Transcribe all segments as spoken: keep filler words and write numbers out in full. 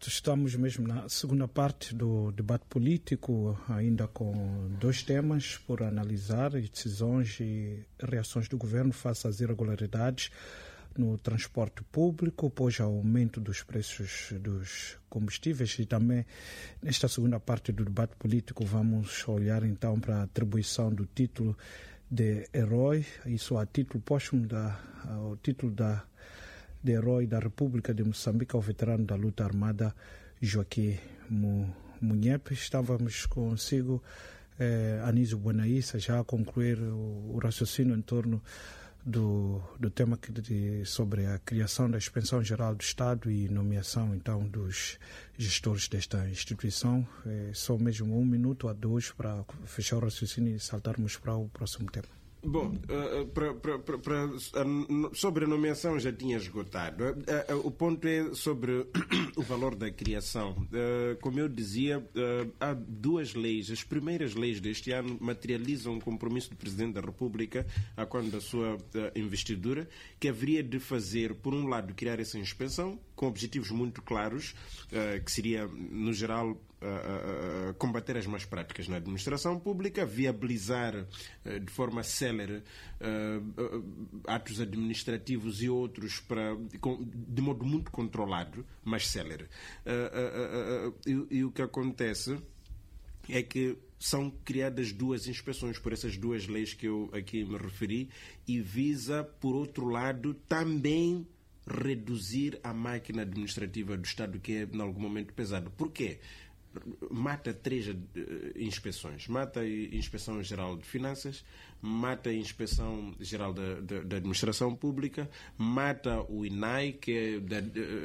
facto, estamos mesmo na segunda parte do debate político, ainda com dois temas por analisar, decisões e reações do governo face às irregularidades no transporte público, após o aumento dos preços dos combustíveis. E também, nesta segunda parte do debate político, vamos olhar então para a atribuição do título de herói, isso a título póstumo, da, ao título da, de herói da República de Moçambique ao veterano da luta armada Joaquim Munhepe. Estávamos consigo, eh, Anísio Buenaíssa, já a concluir o, o raciocínio em torno Do, do tema que, de, sobre a criação da Inspeção Geral do Estado e nomeação, então, dos gestores desta instituição. É só mesmo um minuto a dois para fechar o raciocínio e saltarmos para o próximo tema. Bom, uh, pra, pra, pra, pra, uh, sobre a nomeação já tinha esgotado. Uh, uh, o ponto é sobre o valor da criação. Uh, como eu dizia, uh, há duas leis. As primeiras leis deste ano materializam o compromisso do Presidente da República, a quando da sua uh, investidura, que haveria de fazer, por um lado, criar essa inspeção, com objetivos muito claros, uh, que seria, no geral, uh, uh, uh, combater as más práticas na administração pública, viabilizar uh, de forma célere uh, uh, atos administrativos e outros para, com, de modo muito controlado, mas célere. Uh, uh, uh, uh, e, e o que acontece é que são criadas duas inspeções por essas duas leis que eu aqui me referi, e visa, por outro lado, também reduzir a máquina administrativa do Estado, que é, em algum momento, pesado. Por quê? Mata três uh, inspeções. Mata a Inspeção Geral de Finanças, mata a Inspeção Geral da, da, da Administração Pública, mata o I N A I, que é da, uh,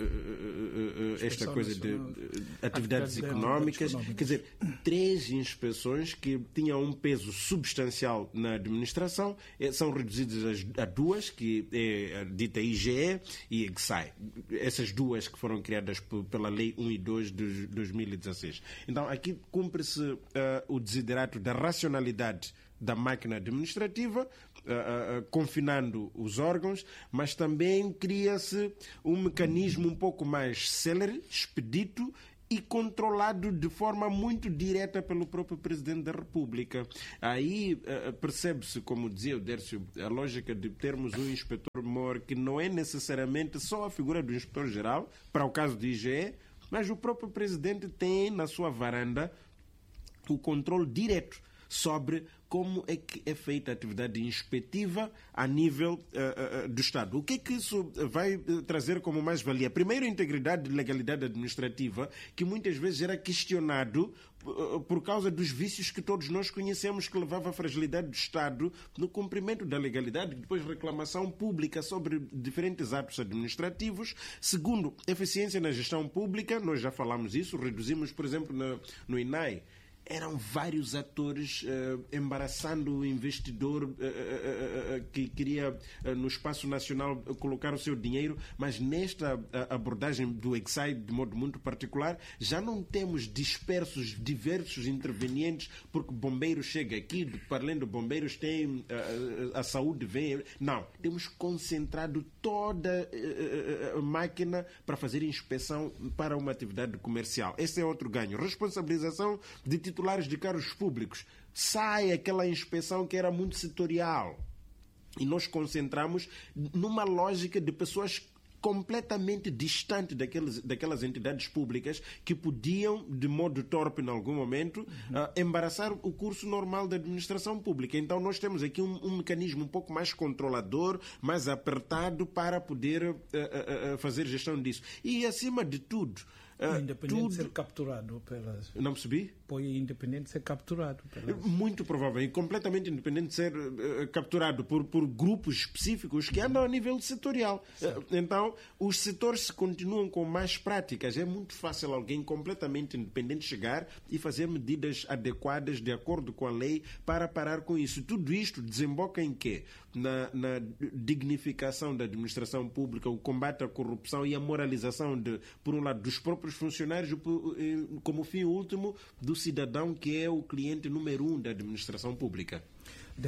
uh, uh, esta coisa de uh, atividades económicas. Quer dizer, três inspeções que tinham um peso substancial na administração, eh, são reduzidas a, a duas, que é a dita I G E e a G S A I. Essas duas que foram criadas p- pela Lei um e dois de dois mil e dezasseis. Então, aqui cumpre-se uh, o desiderato da racionalidade da máquina administrativa, uh, uh, confinando os órgãos, mas também cria-se um mecanismo um pouco mais célere, expedito e controlado de forma muito direta pelo próprio Presidente da República. Aí uh, percebe-se, como dizia o Dércio, a lógica de termos um inspetor-mor que não é necessariamente só a figura do inspetor-geral, para o caso do I G E, mas o próprio Presidente tem na sua varanda o controle direto sobre como é que é feita a atividade inspectiva a nível uh, uh, do Estado. O que é que isso vai uh, trazer como mais-valia? Primeiro, a integridade e legalidade administrativa, que muitas vezes era questionado uh, por causa dos vícios que todos nós conhecemos, que levava à fragilidade do Estado no cumprimento da legalidade, depois reclamação pública sobre diferentes atos administrativos. Segundo, eficiência na gestão pública, nós já falamos isso, reduzimos, por exemplo, no, no I N A I, eram vários atores uh, embaraçando o investidor uh, uh, uh, uh, que queria uh, no espaço nacional uh, colocar o seu dinheiro, mas nesta uh, abordagem do E X A I, de modo muito particular, já não temos dispersos diversos intervenientes, porque bombeiro chega aqui, para além de bombeiros tem uh, uh, a saúde vem, não, temos concentrado toda uh, uh, a máquina para fazer inspeção para uma atividade comercial. Esse é outro ganho. Responsabilização de titulares de cargos públicos. Sai aquela inspeção que era muito setorial e nós concentramos numa lógica de pessoas completamente distante daqueles, daquelas entidades públicas que podiam, de modo torpe em algum momento, uhum. uh, embaraçar o curso normal da administração pública. Então nós temos aqui um, um mecanismo um pouco mais controlador, mais apertado para poder uh, uh, uh, fazer gestão disso. E acima de tudo, Uh, independente tudo... de ser capturado pelas... Não percebi? Põe independente de ser capturado pelas... Muito provável, e completamente independente de ser uh, capturado por, por grupos específicos que andam a nível setorial. Uh, então, os setores continuam com mais práticas. É muito fácil alguém completamente independente chegar e fazer medidas adequadas de acordo com a lei para parar com isso. Tudo isto desemboca em quê? Na, na dignificação da administração pública, o combate à corrupção e a moralização, de, por um lado, dos próprios funcionários, como fim último do cidadão, que é o cliente número um da administração pública. Dércio?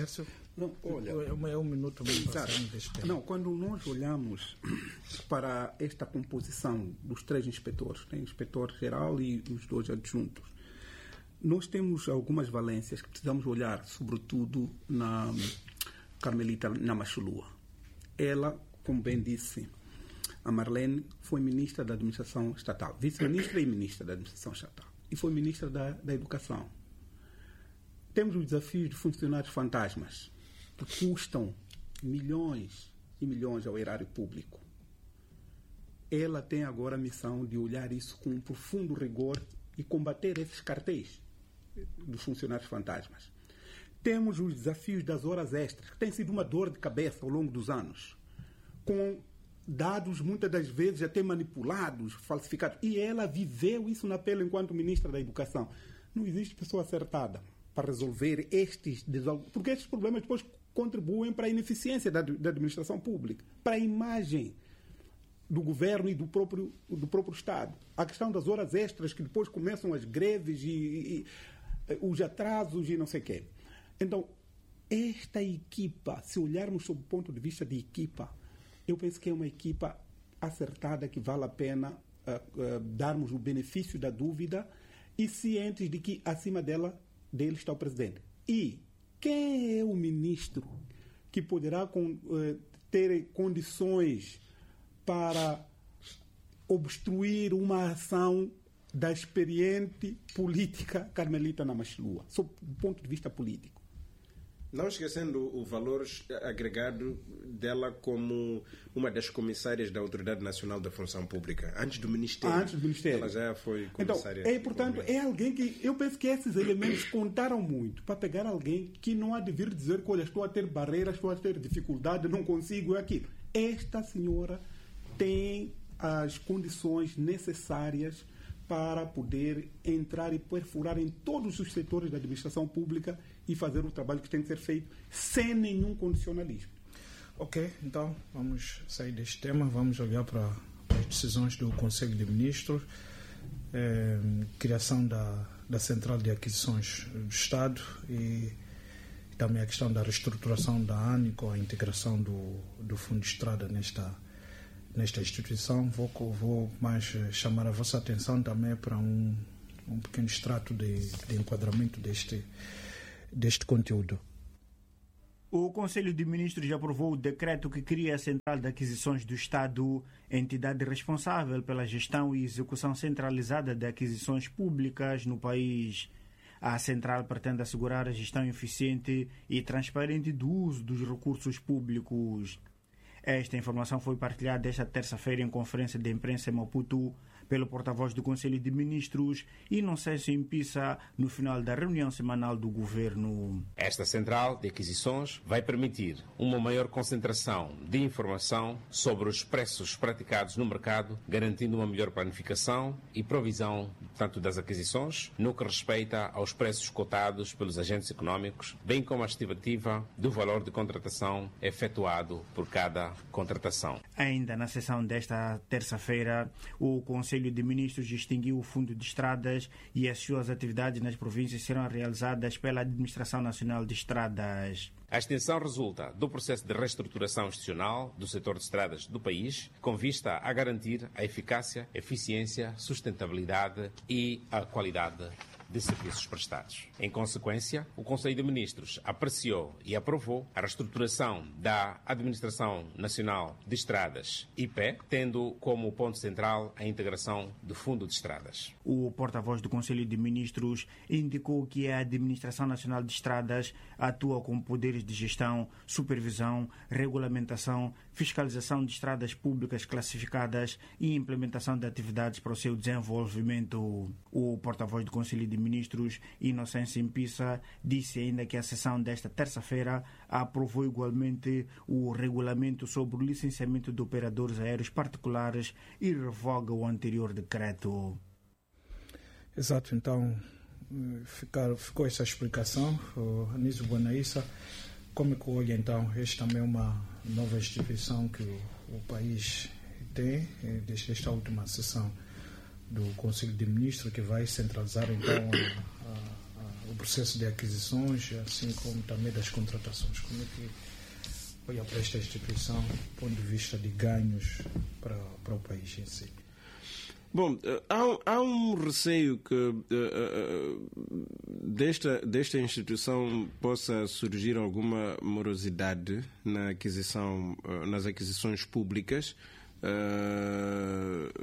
Não, olha, é um minuto bem passando deste tempo. Não, quando nós olhamos para esta composição dos três inspetores, tem o inspetor-geral e os dois adjuntos, nós temos algumas valências que precisamos olhar, sobretudo na Carmelita Namachulua. Ela, como bem disse a Marlene, foi ministra da Administração Estatal, vice-ministra e ministra da Administração Estatal, e foi ministra da, da Educação. Temos os desafios de funcionários fantasmas, que custam milhões e milhões ao erário público. Ela tem agora a missão de olhar isso com um profundo rigor e combater esses cartéis dos funcionários fantasmas. Temos os desafios das horas extras, que tem sido uma dor de cabeça ao longo dos anos, com dados muitas das vezes até manipulados, falsificados. E ela viveu isso na pele enquanto ministra da Educação. Não existe pessoa acertada para resolver estes desalgues, porque estes problemas depois contribuem para a ineficiência da, da administração pública, para a imagem do governo e do próprio, do próprio Estado. A questão das horas extras, que depois começam as greves e, e, e os atrasos e não sei o quê. Então, esta equipa, se olharmos sob o ponto de vista de equipa, eu penso que é uma equipa acertada, que vale a pena uh, uh, darmos o benefício da dúvida e cientes de que acima dela, dele está o presidente. E quem é o ministro que poderá com, uh, ter condições para obstruir uma ação da experiente política Carmelita Namachulua, sob o ponto de vista político? Não esquecendo o valor agregado dela como uma das comissárias da Autoridade Nacional da Função Pública. Antes do Ministério. Antes do Ministério. Ela já foi comissária. Então, é, portanto, é alguém que... Eu penso que esses elementos contaram muito para pegar alguém que não há de vir dizer que, olha, estou a ter barreiras, estou a ter dificuldade, não consigo, é aquilo. Esta senhora tem as condições necessárias para poder entrar e perfurar em todos os setores da administração pública e fazer o trabalho que tem que ser feito sem nenhum condicionalismo. Ok, então vamos sair deste tema, vamos olhar para as decisões do Conselho de Ministros, eh, criação da, da Central de Aquisições do Estado e, e também a questão da reestruturação da ANI com a integração do, do Fundo de Estrada nesta nesta instituição. Vou, vou mais chamar a vossa atenção também para um, um pequeno extrato de, de enquadramento deste, deste conteúdo. O Conselho de Ministros já aprovou o decreto que cria a Central de Aquisições do Estado, entidade responsável pela gestão e execução centralizada de aquisições públicas no país. A Central pretende assegurar a gestão eficiente e transparente do uso dos recursos públicos. Esta informação foi partilhada esta terça-feira em conferência de imprensa em Maputo pelo porta-voz do Conselho de Ministros e não sei se em Pisa no final da reunião semanal do Governo. Esta central de aquisições vai permitir uma maior concentração de informação sobre os preços praticados no mercado, garantindo uma melhor planificação e provisão tanto das aquisições, no que respeita aos preços cotados pelos agentes econômicos, bem como a estimativa do valor de contratação efetuado por cada contratação. Ainda na sessão desta terça-feira, o Conselho de Ministros distinguiu o Fundo de Estradas e as suas atividades nas províncias serão realizadas pela Administração Nacional de Estradas. A extensão resulta do processo de reestruturação institucional do setor de estradas do país, com vista a garantir a eficácia, eficiência, sustentabilidade e a qualidade de serviços prestados. Em consequência, o Conselho de Ministros apreciou e aprovou a reestruturação da Administração Nacional de Estradas, I P E, tendo como ponto central a integração do Fundo de Estradas. O porta-voz do Conselho de Ministros indicou que a Administração Nacional de Estradas atua com poderes de gestão, supervisão, regulamentação, fiscalização de estradas públicas classificadas e implementação de atividades para o seu desenvolvimento. O porta-voz do Conselho de Ministros, Inocêncio Impissa, disse ainda que a sessão desta terça-feira aprovou igualmente o regulamento sobre o licenciamento de operadores aéreos particulares e revoga o anterior decreto. Exato, então ficar, ficou essa explicação. O Anísio Bonaissa, como é que olha então? Esta também é uma nova instituição que o, o país tem, desde esta última sessão do Conselho de Ministros, que vai centralizar então a, a, a, o processo de aquisições, assim como também das contratações. Como é que olha para esta instituição do ponto de vista de ganhos para, para o país em si? Bom, há, há um receio que uh, uh, desta, desta instituição possa surgir alguma morosidade na aquisição, uh, nas aquisições públicas, uh,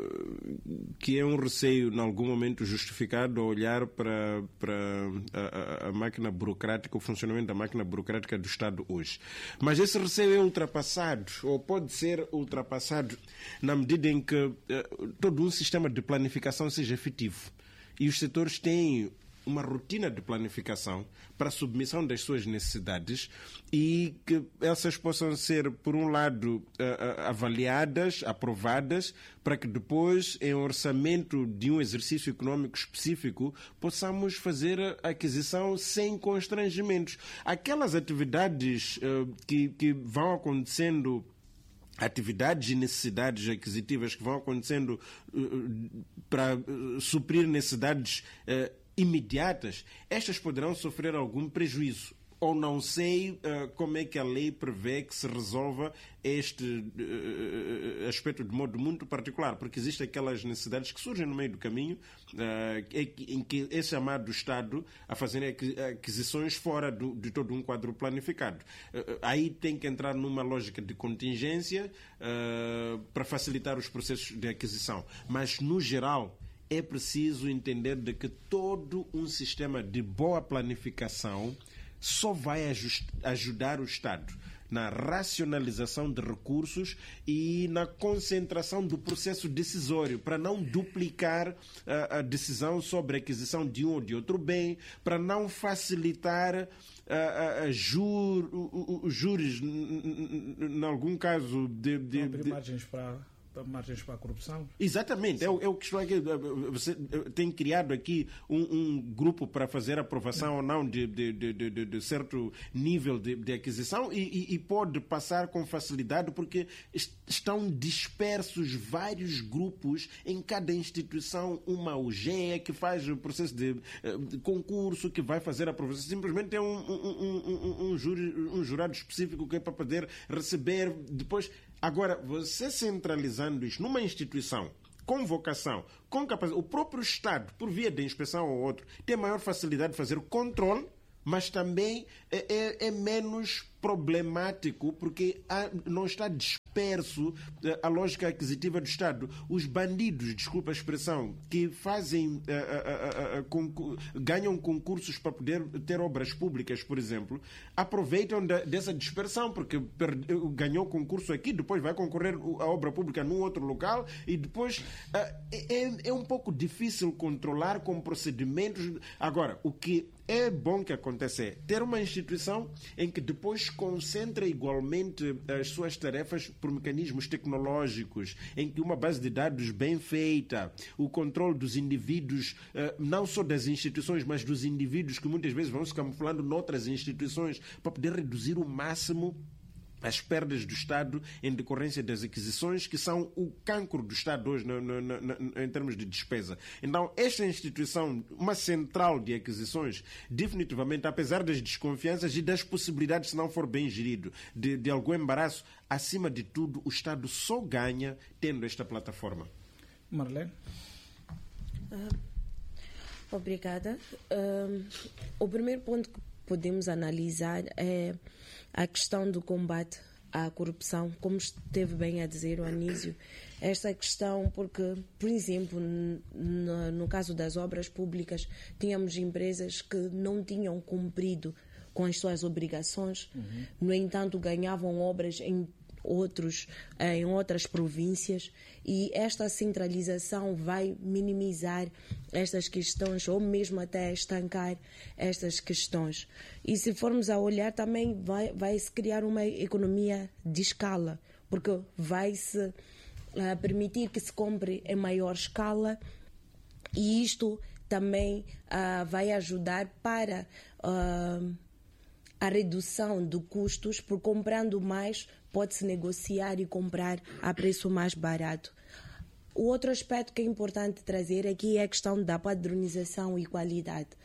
que é um receio, em algum momento, justificado ao olhar para, para a, a, a máquina burocrática, o funcionamento da máquina burocrática do Estado hoje. Mas esse receio é ultrapassado, ou pode ser ultrapassado, na medida em que uh, todo um sistema de planificação seja efetivo. E os setores têm uma rotina de planificação para a submissão das suas necessidades e que essas possam ser, por um lado, avaliadas, aprovadas, para que depois, em orçamento de um exercício econômico específico, possamos fazer a aquisição sem constrangimentos. Aquelas atividades que, que vão acontecendo, atividades e necessidades aquisitivas que vão acontecendo uh, para uh, suprir necessidades uh, imediatas, estas poderão sofrer algum prejuízo. Ou não sei uh, como é que a lei prevê que se resolva este uh, aspecto de modo muito particular, porque existem aquelas necessidades que surgem no meio do caminho, uh, em que é chamado o Estado a fazer aquisições fora do, de todo um quadro planificado. Uh, aí tem que entrar numa lógica de contingência uh, para facilitar os processos de aquisição. Mas, no geral, é preciso entender de que todo um sistema de boa planificação só vai ajudar o Estado na racionalização de recursos e na concentração do processo decisório, para não duplicar a, a decisão sobre a aquisição de um ou de outro bem, para não facilitar a, a, a jur, os júris, em algum caso, de... de, abrir de... margens para... margens para a corrupção? Exatamente, é o, é o que estou aqui. Você tem criado aqui um, um grupo para fazer aprovação ou não de, de, de, de, de certo nível de, de aquisição e, e, e pode passar com facilidade porque estão dispersos vários grupos em cada instituição, uma U G E que faz o processo de, de concurso, que vai fazer a aprovação. Simplesmente é um, um, um, um, juri, um jurado específico que é para poder receber depois. Agora, você centralizando isto numa instituição com vocação, com capacidade, o próprio Estado, por via de inspeção ou outro, tem maior facilidade de fazer controle, mas também é, é, é menos problemático porque há, não está disperso a lógica aquisitiva do Estado. Os bandidos, desculpa a expressão, que fazem, a, a, a, a, concur, ganham concursos para poder ter obras públicas, por exemplo, aproveitam da, dessa dispersão, porque per, ganhou concurso aqui, depois vai concorrer a obra pública num outro local e depois é, é um pouco difícil controlar com procedimentos. Agora, o que é bom que aconteça é ter uma instituição em que depois concentra igualmente as suas tarefas por mecanismos tecnológicos, em que uma base de dados bem feita, o controle dos indivíduos, não só das instituições, mas dos indivíduos que muitas vezes vão se camuflando noutras instituições, para poder reduzir o máximo as perdas do Estado em decorrência das aquisições, que são o cancro do Estado hoje no, no, no, em termos de despesa. Então, esta instituição, uma central de aquisições, definitivamente, apesar das desconfianças e das possibilidades, se não for bem gerido, de, de algum embaraço, acima de tudo, o Estado só ganha tendo esta plataforma. Marlene? Uh, obrigada. Uh, o primeiro ponto que podemos analisar é a questão do combate à corrupção, como esteve bem a dizer o Anísio. Esta questão, porque, por exemplo, no, no caso das obras públicas, tínhamos empresas que não tinham cumprido com as suas obrigações, uhum. No entanto, ganhavam obras em outros, em outras províncias, e esta centralização vai minimizar estas questões ou mesmo até estancar estas questões. E se formos a olhar também vai, vai se criar uma economia de escala, porque vai-se uh, permitir que se compre em maior escala, e isto também uh, vai ajudar para uh, a redução de custos, por comprando mais pode-se negociar e comprar a preço mais barato. O outro aspecto que é importante trazer aqui é a questão da padronização e qualidade.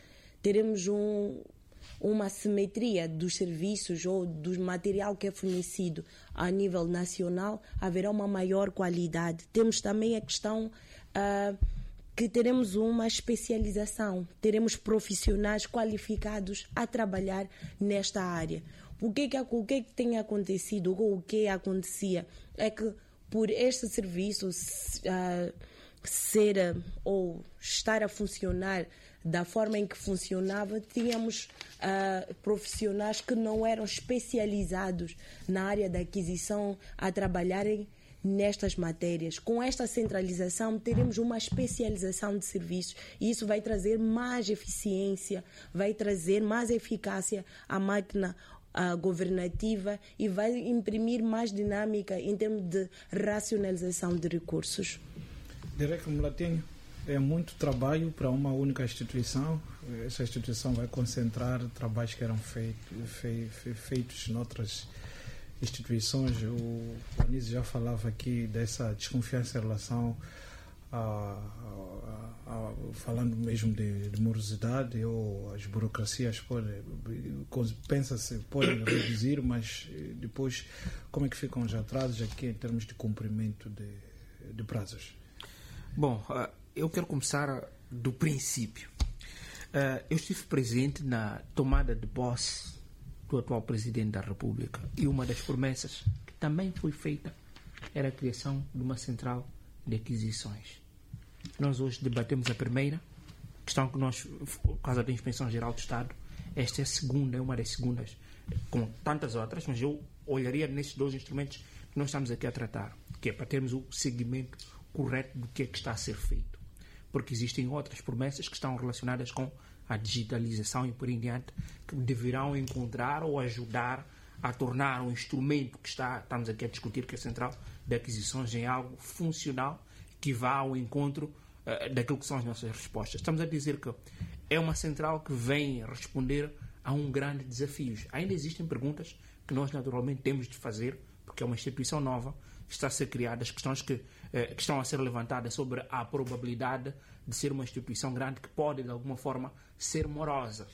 teremos um, uma simetria dos serviços ou do material que é fornecido a nível nacional, haverá uma maior qualidade. Temos também a questão uh, que teremos uma especialização, teremos profissionais qualificados a trabalhar nesta área. O que, que, o que, que tem acontecido, ou o que acontecia, é que por este serviço uh, ser ou estar a funcionar da forma em que funcionava, tínhamos uh, profissionais que não eram especializados na área da aquisição a trabalharem nestas matérias. Com esta centralização, teremos uma especialização de serviços e isso vai trazer mais eficiência, vai trazer mais eficácia à máquina uh, governativa e vai imprimir mais dinâmica em termos de racionalização de recursos. Direto Mulatinho, é muito trabalho para uma única instituição. Essa instituição vai concentrar trabalhos que eram feito, fei, fei, feitos noutras instituições. O Anísio já falava aqui dessa desconfiança em relação a, a, a, a falando mesmo de, de morosidade, ou as burocracias podem, pensa-se, podem reduzir, mas depois como é que ficam os atrasos aqui em termos de cumprimento de, de prazos? Bom, uh, eu quero começar do princípio. Uh, eu estive presente na tomada de posse do atual Presidente da República e uma das promessas que também foi feita era a criação de uma central de aquisições. Nós hoje debatemos a primeira questão que nós, por causa da Inspeção Geral do Estado, esta é a segunda, é uma das segundas, com tantas outras, mas eu olharia nesses dois instrumentos que nós estamos aqui a tratar, que é para termos o seguimento correto do que é que está a ser feito. Porque existem outras promessas que estão relacionadas com a digitalização e por em diante, que deverão encontrar ou ajudar a tornar o instrumento que está, estamos aqui a discutir, que é a Central de Aquisições, em algo funcional que vá ao encontro uh, daquilo que são as nossas respostas. Estamos a dizer que é uma central que vem responder a um grande desafio. Ainda existem perguntas que nós naturalmente temos de fazer, porque é uma instituição nova, está a ser criada, as questões que, eh, que estão a ser levantadas sobre a probabilidade de ser uma instituição grande que pode, de alguma forma, ser morosa.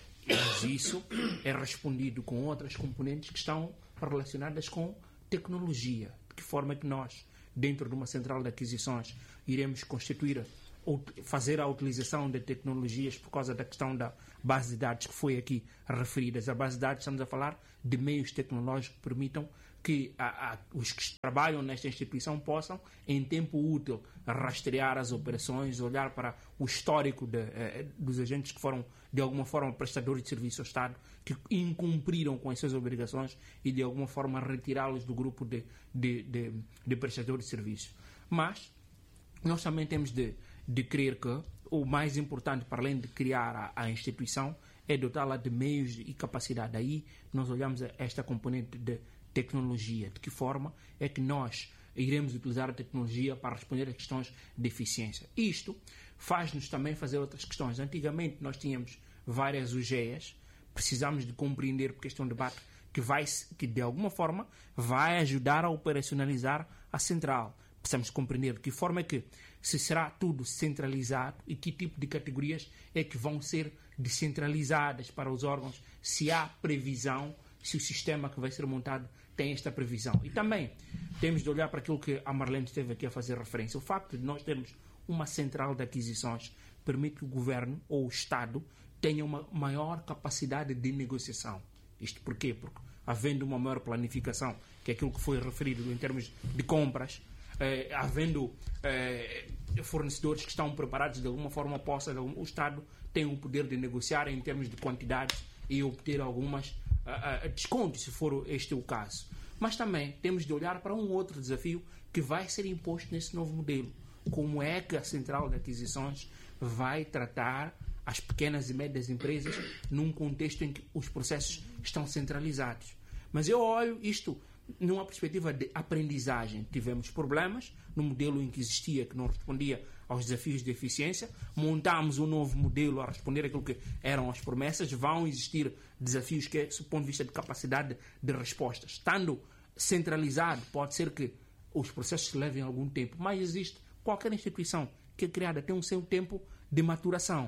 Mas isso é respondido com outras componentes que estão relacionadas com tecnologia. De que forma é que nós, dentro de uma central de aquisições, iremos constituir ou fazer a utilização de tecnologias por causa da questão da base de dados que foi aqui referida. A base de dados, estamos a falar de meios tecnológicos que permitam que a, a, os que trabalham nesta instituição possam, em tempo útil, rastrear as operações, olhar para o histórico de, eh, dos agentes que foram, de alguma forma, prestadores de serviço ao Estado, que incumpriram com as suas obrigações e, de alguma forma, retirá-los do grupo de, de, de, de prestadores de serviço. Mas nós também temos de, de crer que o mais importante, para além de criar a, a instituição, é dotá-la de meios e capacidade. Aí nós olhamos a esta componente de tecnologia. De que forma é que nós iremos utilizar a tecnologia para responder a questões de eficiência? Isto faz-nos também fazer outras questões. Antigamente nós tínhamos várias U G Es, precisamos de compreender, porque este é um debate que, vai, que de alguma forma vai ajudar a operacionalizar a central. Precisamos compreender de que forma é que se será tudo centralizado e que tipo de categorias é que vão ser descentralizadas para os órgãos, se há previsão, se o sistema que vai ser montado tem esta previsão. E também temos de olhar para aquilo que a Marlene esteve aqui a fazer referência. O facto de nós termos uma central de aquisições permite que o governo ou o Estado tenha uma maior capacidade de negociação. Isto porquê? Porque havendo uma maior planificação, que é aquilo que foi referido em termos de compras, eh, havendo eh, fornecedores que estão preparados de alguma forma, possa, o Estado tem o poder de negociar em termos de quantidades e obter algumas uh, uh, descontos, se for este o caso. Mas também temos de olhar para um outro desafio que vai ser imposto nesse novo modelo. Como é que a Central de Aquisições vai tratar as pequenas e médias empresas num contexto em que os processos estão centralizados? Mas eu olho isto numa perspectiva de aprendizagem. Tivemos problemas no modelo em que existia, que não respondia aos desafios de eficiência, montámos um novo modelo a responder àquilo que eram as promessas. Vão existir desafios que, do ponto de vista de capacidade de resposta, estando centralizado, pode ser que os processos levem algum tempo, mas existe qualquer instituição que é criada tem um seu tempo de maturação.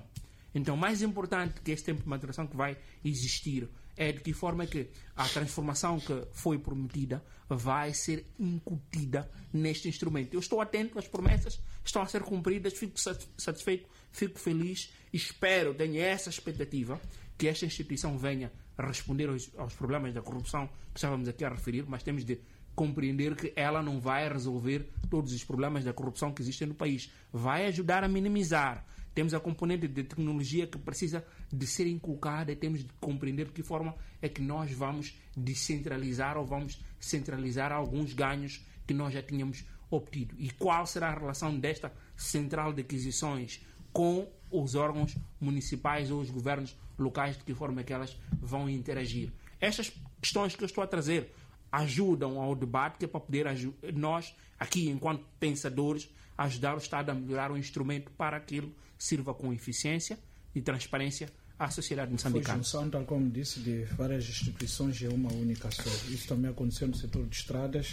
Então, mais importante que este tempo de maturação que vai existir é de que forma que a transformação que foi prometida vai ser incutida neste instrumento. Eu estou atento, as promessas estão a ser cumpridas, fico satisfeito, fico feliz, espero, tenho essa expectativa que esta instituição venha a responder aos, aos problemas da corrupção que estávamos aqui a referir, mas temos de compreender que ela não vai resolver todos os problemas da corrupção que existem no país. Vai ajudar a minimizar. Temos a componente de tecnologia que precisa de ser inculcada e temos de compreender de que forma é que nós vamos descentralizar ou vamos centralizar alguns ganhos que nós já tínhamos obtido. E qual será a relação desta central de aquisições com os órgãos municipais ou os governos locais, de que forma é que elas vão interagir. Estas questões que eu estou a trazer ajudam ao debate, que é para poder nós, aqui, enquanto pensadores, ajudar o Estado a melhorar o instrumento para que ele sirva com eficiência e transparência à sociedade moçambicana. Foi junção, tal como disse, de várias instituições em uma única só. Isso também aconteceu no setor de estradas.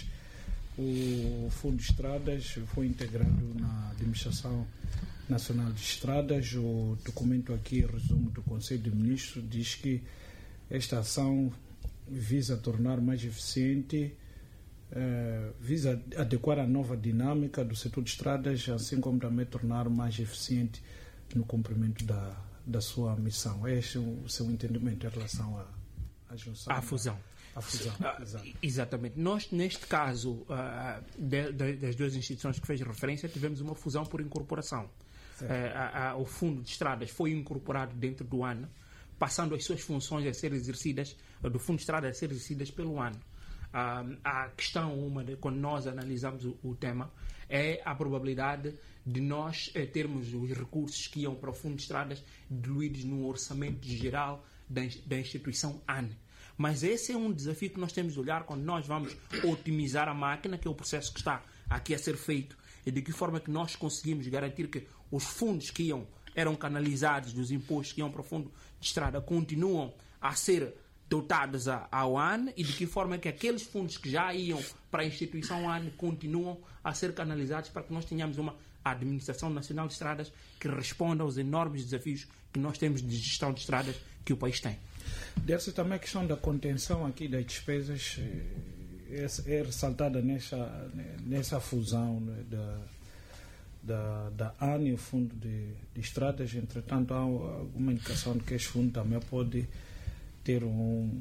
O Fundo de Estradas foi integrado na Administração Nacional de Estradas. O documento aqui, resumo do Conselho de Ministros, diz que esta ação visa tornar mais eficiente, eh, visa adequar a nova dinâmica do setor de estradas, assim como também tornar mais eficiente no cumprimento da, da sua missão. Este é o seu entendimento em relação à, à junção? À fusão. À fusão, ah, exatamente. Nós, neste caso, uh, de, de, das duas instituições que fez referência, tivemos uma fusão por incorporação. Uh, a, a, o Fundo de Estradas foi incorporado dentro do ano, passando as suas funções a ser exercidas, do Fundo de Estradas a ser exercidas pelo ano. Uh, a questão, uma de, quando nós analisamos o, o tema, é a probabilidade de nós eh, termos os recursos que iam para o Fundo de Estradas diluídos no orçamento geral da, da instituição A N. Mas esse é um desafio que nós temos de olhar quando nós vamos otimizar a máquina, que é o processo que está aqui a ser feito, e de que forma que nós conseguimos garantir que os fundos que iam, eram canalizados dos impostos que iam para o Fundo de Estrada continuam a ser dotados ao A N, e de que forma que aqueles fundos que já iam para a instituição A N continuam a ser canalizados para que nós tenhamos uma Administração Nacional de Estradas que responda aos enormes desafios que nós temos de gestão de estradas que o país tem. Deve-se também a questão da contenção aqui das despesas, é, é ressaltada nessa, nessa fusão, né, da, da, da A N e o Fundo de, de Estradas. Entretanto, há alguma indicação de que este fundo também pode ter um,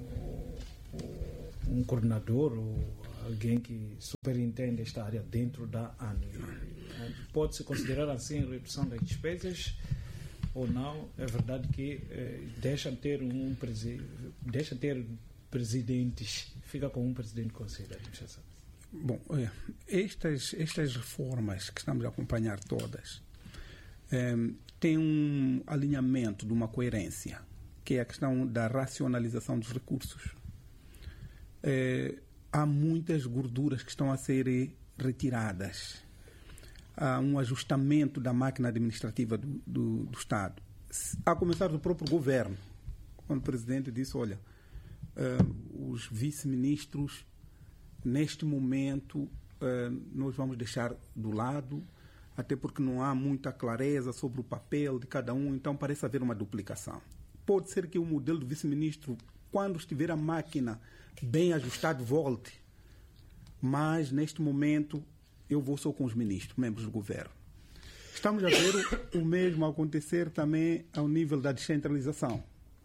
um coordenador ou alguém que superintende esta área dentro da A N. Pode-se considerar assim a redução das despesas ou não? É verdade que eh, deixa ter um presi- deixa ter presidentes, fica com um presidente do Conselho de Administração. Bom, é, estas, estas reformas que estamos a acompanhar todas é, têm um alinhamento de uma coerência, que é a questão da racionalização dos recursos. É, há muitas gorduras que estão a ser retiradas. Há um ajustamento da máquina administrativa do, do, do Estado. A começar do próprio governo, quando o presidente disse, olha, uh, os vice-ministros, neste momento, uh, nós vamos deixar do lado, até porque não há muita clareza sobre o papel de cada um, então parece haver uma duplicação. Pode ser que o modelo do vice-ministro, quando estiver a máquina bem ajustada, volte, mas neste momento eu vou só com os ministros, membros do governo. Estamos a ver o, o mesmo acontecer também ao nível da descentralização,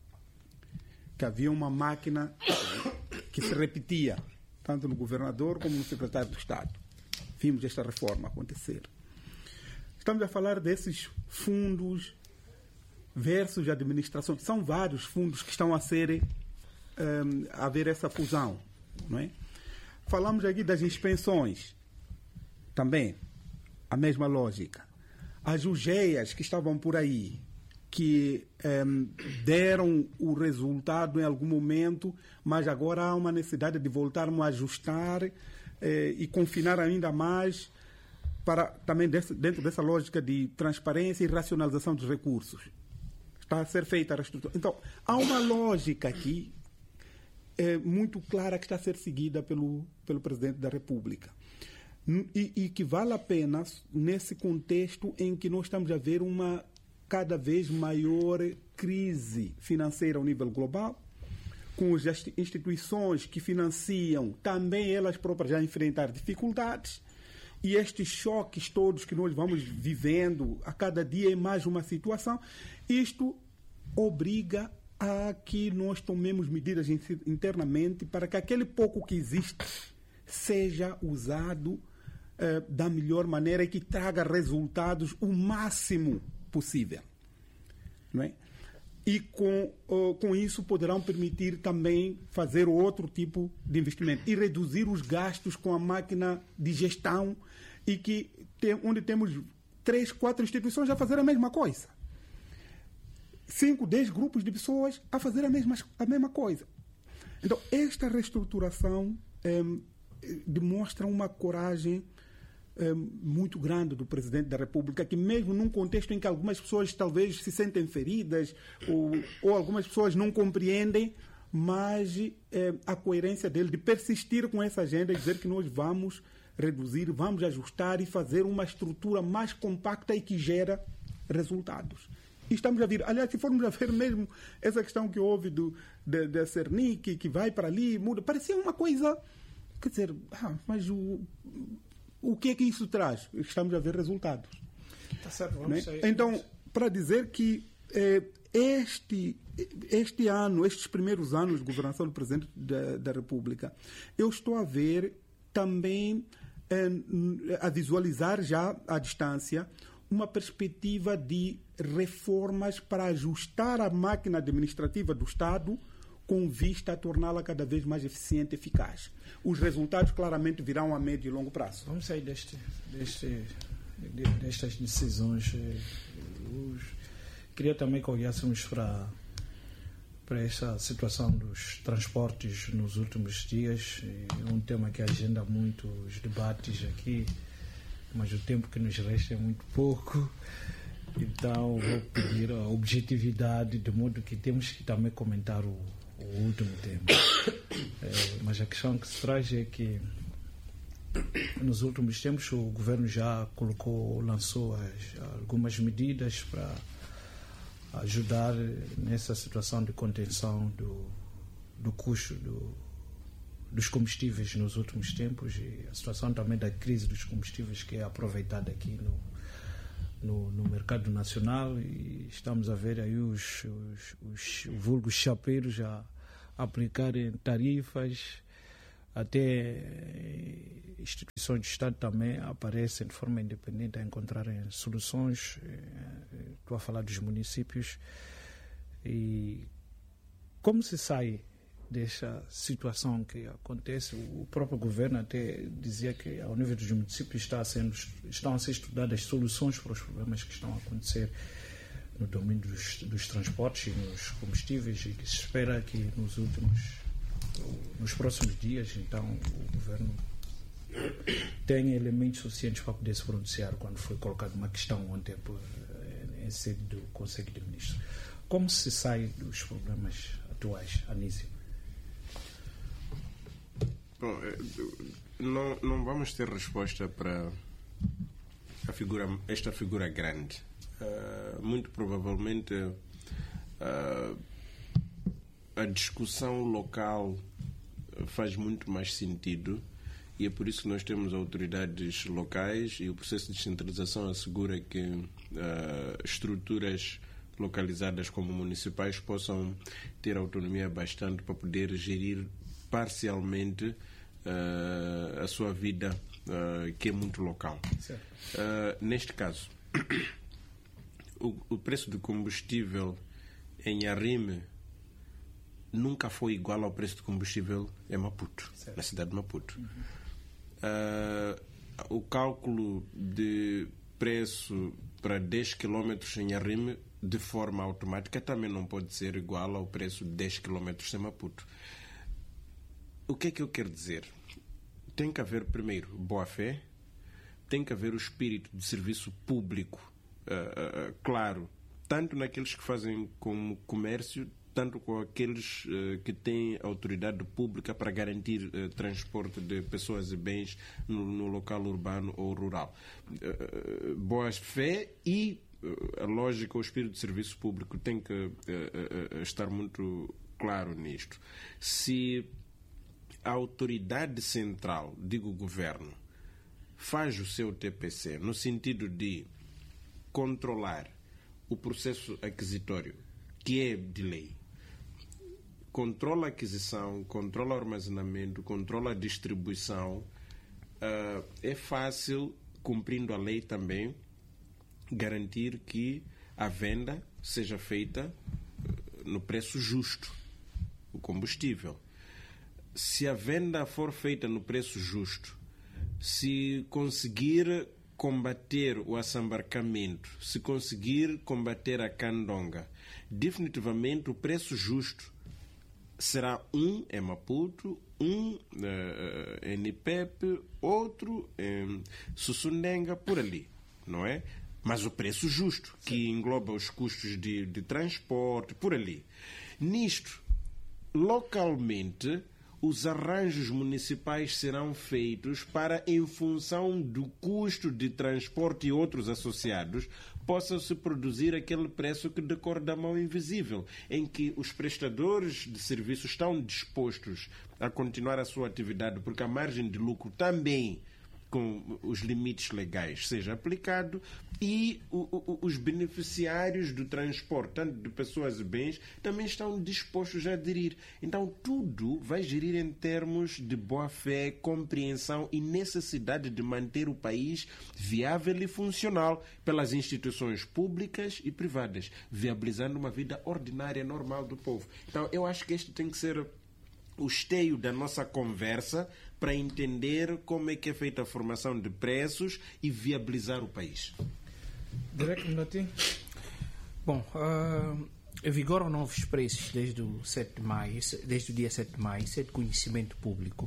que havia uma máquina que se repetia, tanto no governador como no secretário do Estado. Vimos esta reforma acontecer. Estamos a falar desses fundos versus administração. São vários fundos que estão a ser um, a haver essa fusão, não é? Falamos aqui das inspeções. Também, a mesma lógica. As U G E As que estavam por aí, que um, deram o resultado em algum momento, mas agora há uma necessidade de voltarmos a ajustar eh, e confinar ainda mais para também desse, dentro dessa lógica de transparência e racionalização dos recursos. Está a ser feita a reestruturação. Então, há uma lógica aqui eh, muito clara que está a ser seguida pelo, pelo Presidente da República. E, e que vale a pena nesse contexto em que nós estamos a ver uma cada vez maior crise financeira ao nível global, com as instituições que financiam também elas próprias a enfrentar dificuldades, e estes choques todos que nós vamos vivendo a cada dia é mais uma situação. Isto obriga a que nós tomemos medidas internamente para que aquele pouco que existe seja usado eh, da melhor maneira e que traga resultados o máximo possível. Não é? E com, uh, com isso poderão permitir também fazer outro tipo de investimento e reduzir os gastos com a máquina de gestão, e que tem, onde temos três, quatro instituições a fazer a mesma coisa. Cinco, dez grupos de pessoas a fazer a mesma, a mesma coisa. Então, esta reestruturação eh, demonstra uma coragem eh, muito grande do Presidente da República, que mesmo num contexto em que algumas pessoas talvez se sentem feridas ou, ou algumas pessoas não compreendem, mas eh, a coerência dele de persistir com essa agenda e dizer que nós vamos reduzir, vamos ajustar e fazer uma estrutura mais compacta e que gera resultados. E estamos a vir, aliás, se formos a ver mesmo essa questão que houve do, da, da Cernic, que vai para ali, muda, parecia uma coisa, quer dizer, ah, mas o, o que é que isso traz? Estamos a ver resultados. Tá certo, vamos né? sair. Então, para dizer que eh, este, este ano, estes primeiros anos de governação do Presidente da, da República, eu estou a ver também, eh, a visualizar já à distância, uma perspectiva de reformas para ajustar a máquina administrativa do Estado com vista a torná-la cada vez mais eficiente e eficaz. Os resultados claramente virão a médio e longo prazo. Vamos sair deste, deste, destas decisões. Queria também que olhássemos para, para esta situação dos transportes nos últimos dias. É um tema que agenda muito os debates aqui, mas o tempo que nos resta é muito pouco. Então vou pedir a objetividade, de modo que temos que também comentar o, o último tema. É, mas a questão que se traz é que nos últimos tempos o governo já colocou, lançou as, algumas medidas para ajudar nessa situação de contenção do, do custo do, dos combustíveis nos últimos tempos, e a situação também da crise dos combustíveis, que é aproveitada aqui no, no, no mercado nacional, e estamos a ver aí os, os, os vulgos chapeiros a aplicarem tarifas, até instituições de Estado também aparecem de forma independente a encontrarem soluções. Estou a falar dos municípios. E como se sai desta situação que acontece? O próprio governo até dizia que ao nível dos municípios está sendo, estão a ser estudadas soluções para os problemas que estão a acontecer no domínio dos, dos transportes e nos combustíveis, e que se espera que nos últimos nos próximos dias, então, o governo tenha elementos suficientes para poder se pronunciar quando foi colocada uma questão ontem por, em sede do Conselho de Ministros. Como se sai dos problemas atuais, Anísio? Bom, não, não vamos ter resposta para a figura, esta figura grande. Uh, muito provavelmente uh, a discussão local faz muito mais sentido, e é por isso que nós temos autoridades locais, e o processo de descentralização assegura que uh, estruturas localizadas como municipais possam ter autonomia bastante para poder gerir parcialmente uh, a sua vida, uh, que é muito local. Uh, neste caso, o, o preço do combustível em Arrime nunca foi igual ao preço de combustível em Maputo, certo, na cidade de Maputo. Uhum. Uh, o cálculo de preço para dez quilómetros em Arrime, de forma automática, também não pode ser igual ao preço de dez quilómetros em Maputo. O que é que eu quero dizer? Tem que haver, primeiro, boa-fé, tem que haver o espírito de serviço público, uh, uh, claro, tanto naqueles que fazem como comércio, tanto com aqueles uh, que têm autoridade pública para garantir uh, transporte de pessoas e bens no, no local urbano ou rural. Uh, boa fé e a lógica, o espírito de serviço público tem que uh, uh, estar muito claro nisto. Se a autoridade central, digo o governo, faz o seu T P C no sentido de controlar o processo aquisitório, que é de lei, controla a aquisição, controla o armazenamento, controla a distribuição, uh, é fácil, cumprindo a lei também, garantir que a venda seja feita no preço justo, o combustível. Se a venda for feita no preço justo, se conseguir combater o assambarcamento, se conseguir combater a candonga, definitivamente o preço justo será um em Maputo, um uh, em Ipepe, outro em Sussundenga, por ali, não é? Mas o preço justo, que engloba os custos de, de transporte, por ali. Nisto, localmente, os arranjos municipais serão feitos para, em função do custo de transporte e outros associados, possa-se produzir aquele preço que decorre da mão invisível, em que os prestadores de serviços estão dispostos a continuar a sua atividade, porque a margem de lucro também, com os limites legais, seja aplicado, e o, o, os beneficiários do transporte, tanto de pessoas e bens, também estão dispostos a aderir. Então, tudo vai gerir em termos de boa-fé, compreensão e necessidade de manter o país viável e funcional pelas instituições públicas e privadas, viabilizando uma vida ordinária, normal do povo. Então, eu acho que este tem que ser o esteio da nossa conversa para entender como é que é feita a formação de preços e viabilizar o país. Direto, Minotinho? Bom, uh, vigoram novos preços desde o sete de maio, desde o dia sete de maio, isso é de conhecimento público.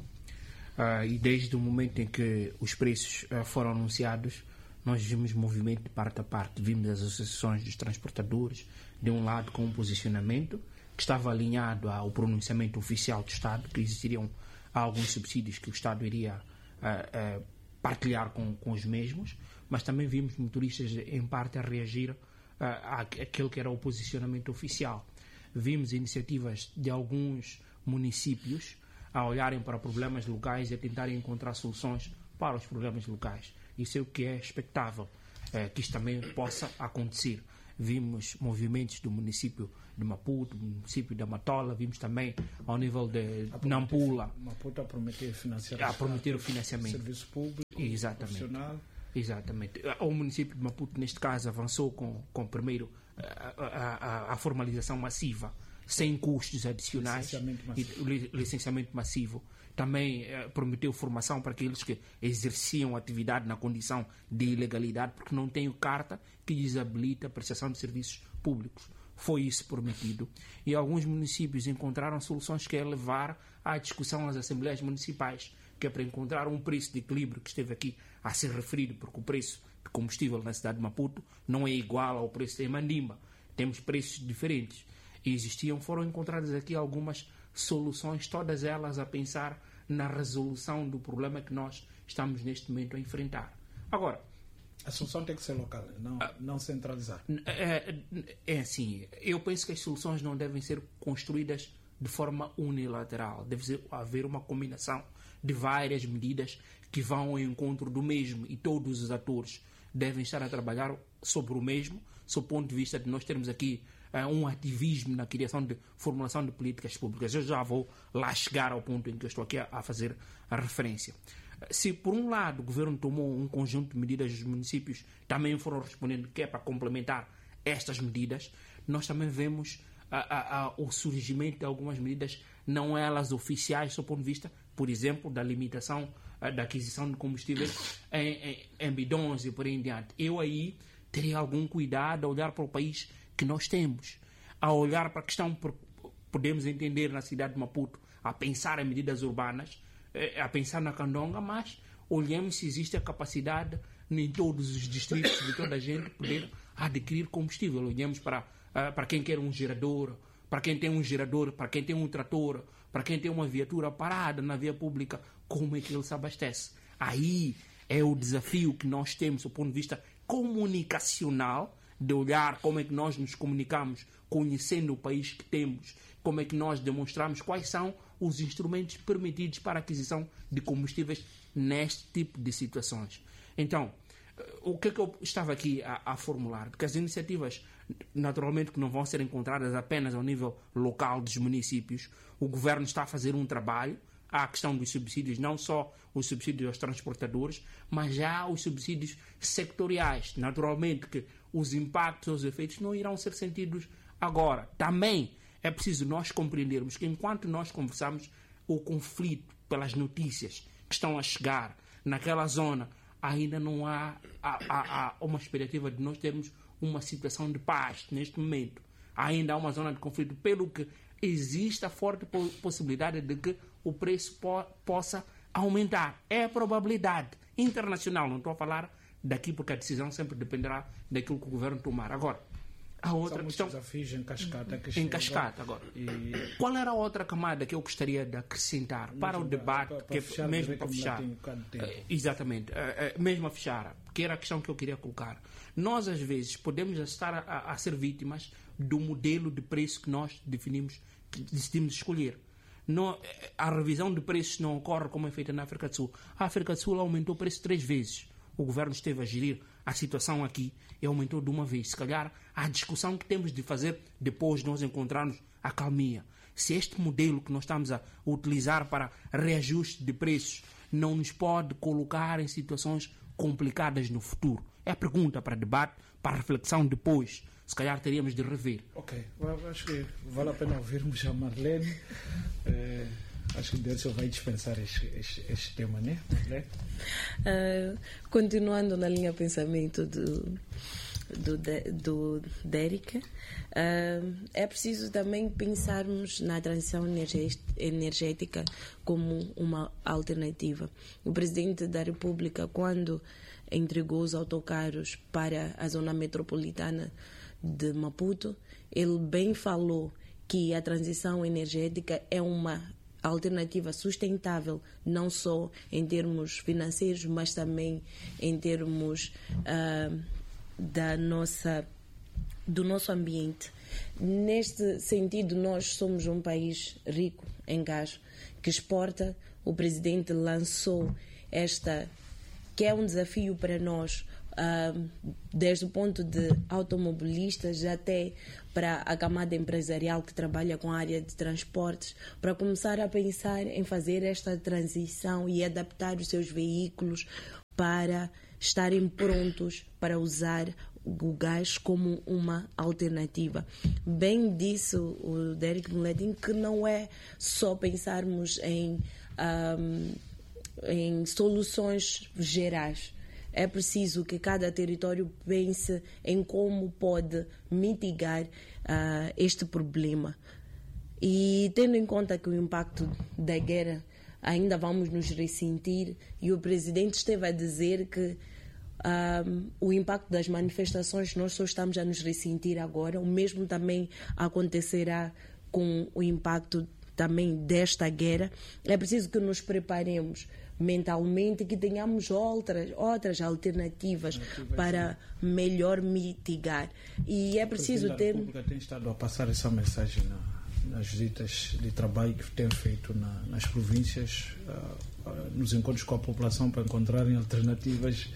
Uh, e desde o momento em que os preços uh, foram anunciados, nós vimos movimento de parte a parte. Vimos as associações dos transportadores, de um lado com um posicionamento que estava alinhado ao pronunciamento oficial do Estado, que existiriam alguns subsídios que o Estado iria uh, uh, partilhar com, com os mesmos, mas também vimos motoristas em parte a reagir uh, àquele que era o posicionamento oficial. Vimos iniciativas de alguns municípios a olharem para problemas locais e a tentarem encontrar soluções para os problemas locais. Isso é o que é expectável, uh, que isto também possa acontecer. Vimos movimentos do município de Maputo, do município da Matola, vimos também ao nível de Nampula. Maputo a prometer financiar a prometer o financiamento. Serviço público, exatamente, profissional. Exatamente. O município de Maputo, neste caso, avançou com, com primeiro a, a, a, a formalização massiva, sem custos adicionais, licenciamento massivo. E licenciamento massivo. Também eh, prometeu formação para aqueles que exerciam atividade na condição de ilegalidade, porque não têm carta que lhes habilita a prestação de serviços públicos. Foi isso prometido. E alguns municípios encontraram soluções que é levar à discussão nas assembleias municipais, que é para encontrar um preço de equilíbrio que esteve aqui a ser referido, porque o preço de combustível na cidade de Maputo não é igual ao preço em Mandimba. Temos preços diferentes. E existiam, foram encontradas aqui algumas soluções, todas elas a pensar na resolução do problema que nós estamos neste momento a enfrentar. Agora, a solução tem que ser local, não, ah, não centralizar. É, é assim, eu penso que as soluções não devem ser construídas de forma unilateral. Deve haver uma combinação de várias medidas que vão ao encontro do mesmo, e todos os atores devem estar a trabalhar sobre o mesmo, sob o ponto de vista de nós termos aqui uh, um ativismo na criação de formulação de políticas públicas. Eu já vou lá chegar ao ponto em que eu estou aqui a, a fazer a referência. Se, por um lado, o governo tomou um conjunto de medidas, os municípios também foram respondendo que é para complementar estas medidas, nós também vemos a, a, a, o surgimento de algumas medidas, não elas oficiais, do ponto de vista, por exemplo, da limitação a, da aquisição de combustíveis em, em, em bidões e por aí em diante. Eu aí teria algum cuidado a olhar para o país que nós temos, a olhar para a questão, podemos entender na cidade de Maputo, a pensar em medidas urbanas, a pensar na candonga, mas olhemos se existe a capacidade em todos os distritos de toda a gente poder adquirir combustível. Olhemos para, para quem quer um gerador, para quem tem um gerador, para quem tem um trator, para quem tem uma viatura parada na via pública, como é que ele se abastece? Aí é o desafio que nós temos do ponto de vista comunicacional de olhar como é que nós nos comunicamos, conhecendo o país que temos, como é que nós demonstramos quais são os instrumentos permitidos para a aquisição de combustíveis neste tipo de situações. Então, o que é que eu estava aqui a, a formular? Porque as iniciativas, naturalmente, que não vão ser encontradas apenas ao nível local dos municípios, o governo está a fazer um trabalho. Há a questão dos subsídios, não só os subsídios aos transportadores, mas já os subsídios sectoriais. Naturalmente que os impactos, os efeitos não irão ser sentidos agora. Também é preciso nós compreendermos que enquanto nós conversamos, o conflito pelas notícias que estão a chegar naquela zona, ainda não há, há, há, há uma expectativa de nós termos uma situação de paz neste momento. Ainda há uma zona de conflito, pelo que existe a forte possibilidade de que o preço po- possa aumentar. É a probabilidade internacional, não estou a falar daqui porque a decisão sempre dependerá daquilo que o governo tomar. Agora, a outra São questão... desafios em cascata. Que em cascata, agora. E... Qual era a outra camada que eu gostaria de acrescentar para o debate, para, para que fechar, mesmo para fechar, um uh, exatamente, uh, uh, mesmo a fechar, que era a questão que eu queria colocar. Nós, às vezes, podemos estar a, a ser vítimas do modelo de preço que nós definimos, que decidimos escolher. Não, a revisão de preços não ocorre como é feita na África do Sul. A África do Sul aumentou o preço três vezes. O governo esteve a gerir a situação aqui e aumentou de uma vez. Se calhar, a discussão que temos de fazer depois de nós encontrarmos a calmia. Se este modelo que nós estamos a utilizar para reajuste de preços não nos pode colocar em situações complicadas no futuro. É a pergunta para debate, para reflexão depois. Se calhar teríamos de rever. Ok, acho que vale a pena ouvirmos a Marlene. É, acho que Deus vai dispensar este, este, este tema, né, Marlene? Uh, continuando na linha de pensamento do, do, do Derek, uh, é preciso também pensarmos na transição energética como uma alternativa. O Presidente da República, quando entregou os autocarros para a zona metropolitana de Maputo, ele bem falou que a transição energética é uma alternativa sustentável, não só em termos financeiros, mas também em termos uh, da nossa, do nosso ambiente. Neste sentido, nós somos um país rico em gás, que exporta. O Presidente lançou esta, que é um desafio para nós, Uh, desde o ponto de automobilistas até para a camada empresarial que trabalha com a área de transportes, para começar a pensar em fazer esta transição e adaptar os seus veículos para estarem prontos para usar o gás como uma alternativa. Bem disse o Derek Muledin que não é só pensarmos em, um, em soluções gerais. É preciso que cada território pense em como pode mitigar uh, este problema. E tendo em conta que o impacto da guerra ainda vamos nos ressentir, e o Presidente esteve a dizer que um, o impacto das manifestações nós só estamos a nos ressentir agora, o mesmo também acontecerá com o impacto também desta guerra. É preciso que nos preparemos mentalmente, que tenhamos outras, outras alternativas para melhor mitigar. E é preciso ter... A República tem estado a passar essa mensagem na, nas visitas de trabalho que tem feito na, nas províncias, uh, uh, nos encontros com a população para encontrarem alternativas.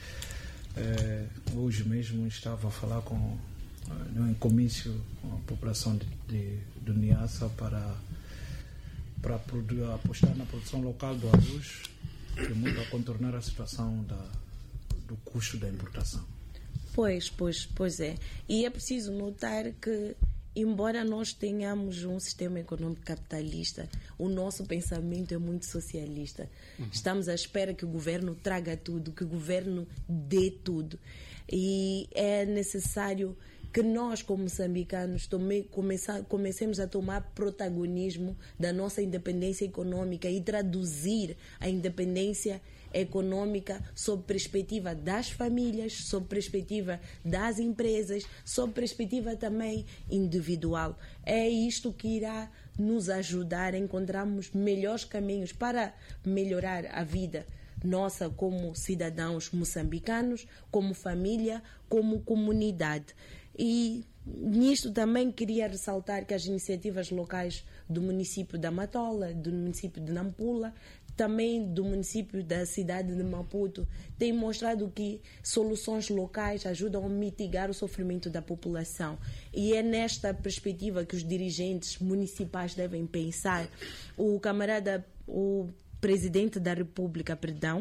Uh, hoje mesmo estava a falar com uh, num comício com a população de, de, do Niassa para, para apostar na produção local do arroz, que muito a contornar a situação da, do custo da importação. Pois, pois, pois é. E é preciso notar que, embora nós tenhamos um sistema econômico capitalista, o nosso pensamento é muito socialista. Uhum. Estamos à espera que o governo traga tudo, que o governo dê tudo. E é necessário que nós, como moçambicanos, tome, comece, comecemos a tomar protagonismo da nossa independência econômica e traduzir a independência econômica sob perspectiva das famílias, sob perspectiva das empresas, sob perspectiva também individual. É isto que irá nos ajudar a encontrarmos melhores caminhos para melhorar a vida nossa como cidadãos moçambicanos, como família, como comunidade. E nisto também queria ressaltar que as iniciativas locais do município da Matola, do município de Nampula, também do município da cidade de Maputo, têm mostrado que soluções locais ajudam a mitigar o sofrimento da população. E é nesta perspectiva que os dirigentes municipais devem pensar. O camarada, o presidente da República, perdão,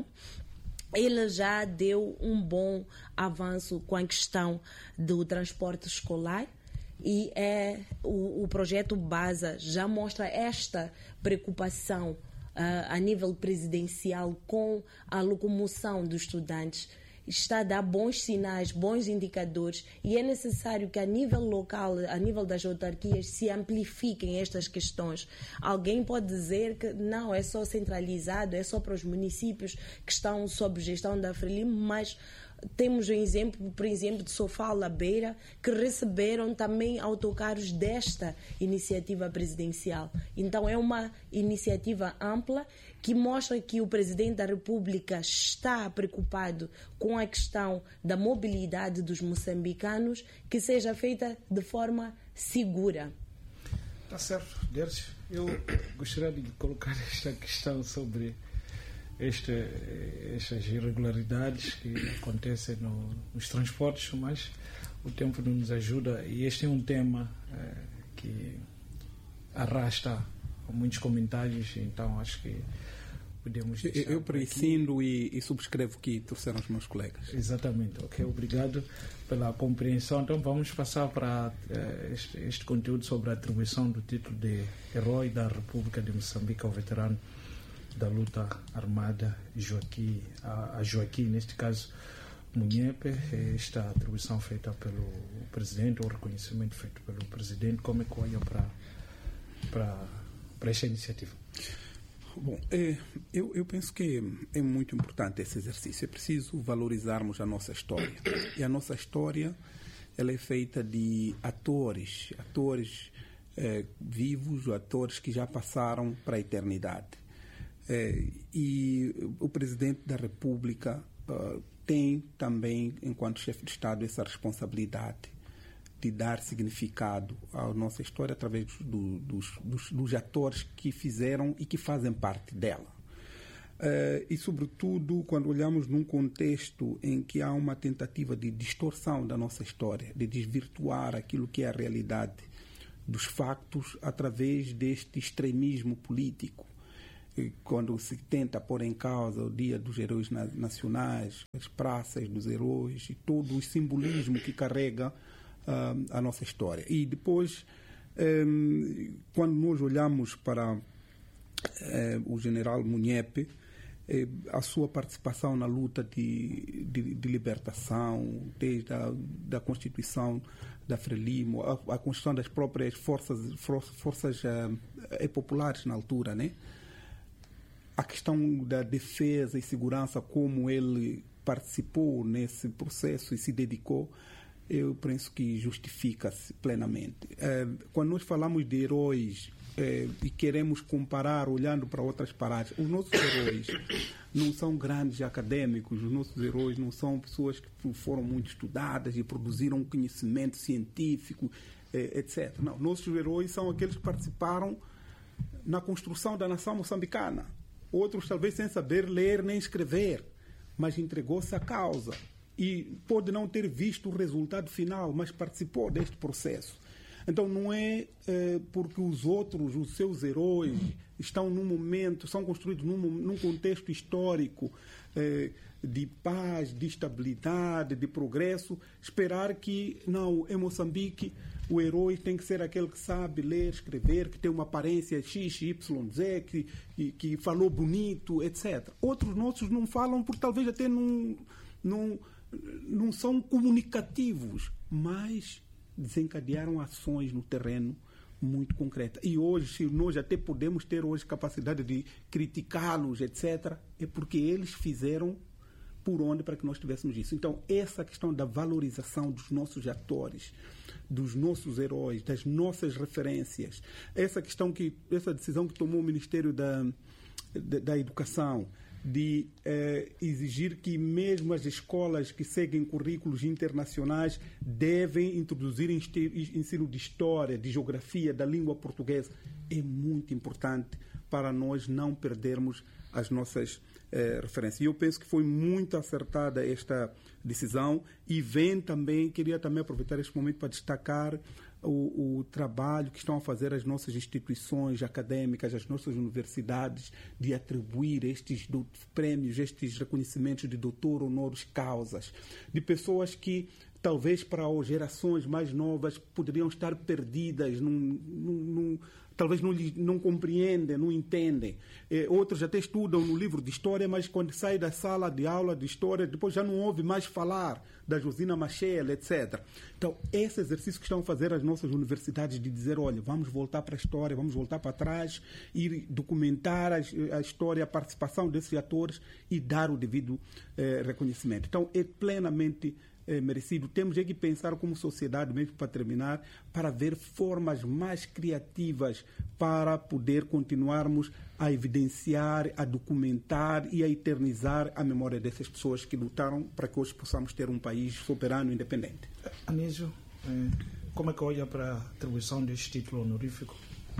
ele já deu um bom avanço com a questão do transporte escolar e é, o, o projeto BASA já mostra esta preocupação uh, a nível presidencial com a locomoção dos estudantes. Está a dar bons sinais, bons indicadores e é necessário que a nível local, a nível das autarquias, se amplifiquem estas questões. Alguém pode dizer que não, é só centralizado, é só para os municípios que estão sob gestão da Frelimo, mas temos um exemplo, por exemplo, de Sofala, Beira, que receberam também autocarros desta iniciativa presidencial. Então é uma iniciativa ampla que mostra que o Presidente da República está preocupado com a questão da mobilidade dos moçambicanos, que seja feita de forma segura. Está certo, Dercy. Eu gostaria de colocar esta questão sobre Este, estas irregularidades que acontecem no, nos transportes, mas o tempo não nos ajuda e este é um tema é, que arrasta muitos comentários, então acho que podemos deixar. Eu prescindo e, e subscrevo o que trouxeram os meus colegas. Exatamente, ok, obrigado pela compreensão. Então vamos passar para é, este, este conteúdo sobre a atribuição do título de Herói da República de Moçambique ao veterano da luta armada Joaquim, a, a Joaquim, neste caso Munhepe. Esta atribuição feita pelo presidente, o reconhecimento feito pelo presidente, como é que olha para, para, para esta iniciativa? Bom, é, eu, eu penso que é muito importante esse exercício. É preciso valorizarmos a nossa história. E a nossa história ela é feita de atores, atores é, vivos, atores que já passaram para a eternidade. É, e o Presidente da República uh, tem também, enquanto chefe de Estado, essa responsabilidade de dar significado à nossa história através do, dos, dos, dos atores que fizeram e que fazem parte dela. Uh, e, sobretudo, quando olhamos num contexto em que há uma tentativa de distorção da nossa história, de desvirtuar aquilo que é a realidade dos factos através deste extremismo político, quando se tenta pôr em causa o Dia dos Heróis Nacionais, as praças dos heróis e todo o simbolismo que carrega uh, a nossa história. E depois, um, quando nós olhamos para uh, o general Munhepe, uh, a sua participação na luta de, de, de libertação, desde a da Constituição da Frelimo, a, a construção das próprias forças, forças uh, populares na altura, né? A questão da defesa e segurança, como ele participou nesse processo e se dedicou, eu penso que justifica-se plenamente. Quando nós falamos de heróis e queremos comparar olhando para outras paradas, os nossos heróis não são grandes acadêmicos, os nossos heróis não são pessoas que foram muito estudadas e produziram conhecimento científico, etcétera. Não, nossos heróis são aqueles que participaram na construção da nação moçambicana. Outros talvez sem saber ler nem escrever, mas entregou-se à causa e pode não ter visto o resultado final, mas participou deste processo. Então não é eh, porque os outros, os seus heróis, estão num momento, são construídos num, num contexto histórico eh, de paz, de estabilidade, de progresso, esperar que, não, em Moçambique, o herói tem que ser aquele que sabe ler, escrever, que tem uma aparência X, Y, Z, que, que, que falou bonito, etcétera. Outros nossos não falam porque talvez até não, não, não são comunicativos, mas desencadearam ações no terreno muito concretas. E hoje, nós até podemos ter hoje capacidade de criticá-los, etcétera, é porque eles fizeram por onde para que nós tivéssemos isso. Então, essa questão da valorização dos nossos atores, dos nossos heróis, das nossas referências, essa questão que, essa decisão que tomou o Ministério da, da, da Educação de eh, exigir que mesmo as escolas que seguem currículos internacionais devem introduzir ensino de história, de geografia, da língua portuguesa. É muito importante para nós não perdermos as nossas eh, referências. E eu penso que foi muito acertada esta decisão e vem também, queria também aproveitar este momento para destacar O, o trabalho que estão a fazer as nossas instituições acadêmicas, as nossas universidades, de atribuir estes do, prêmios, estes reconhecimentos de doutor honoris causas, de pessoas que talvez para as gerações mais novas poderiam estar perdidas, num, num, num, talvez não, não compreendem, não entendem. Eh, outros até estudam no livro de história, mas quando sai da sala de aula de história, depois já não ouve mais falar da Josina Machel, etcétera. Então, esse exercício que estão a fazer as nossas universidades de dizer, olha, vamos voltar para a história, vamos voltar para trás e documentar a, a história, a participação desses atores e dar o devido eh, reconhecimento. Então, é plenamente É merecido. Temos é que pensar como sociedade, mesmo para terminar, para ver formas mais criativas para poder continuarmos a evidenciar, a documentar e a eternizar a memória dessas pessoas que lutaram para que hoje possamos ter um país soberano e independente. Anísio, como é que olha para a atribuição deste título honorífico?